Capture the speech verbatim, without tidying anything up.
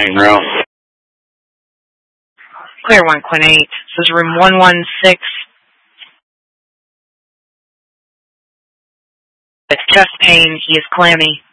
Quinine room. Clear one, Quinn eight. This is room one one six. It's chest pain. He is clammy.